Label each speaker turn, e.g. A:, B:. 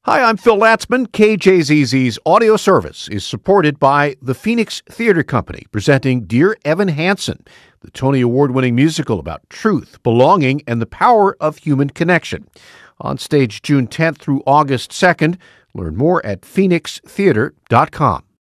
A: Hi, I'm Phil Latzman. KJZZ's audio service is supported by the Phoenix Theater Company, presenting Dear Evan Hansen, the Tony Award-winning musical about truth, belonging, and the power of human connection. On stage June 10th through August 2nd. Learn more at phoenixtheater.com.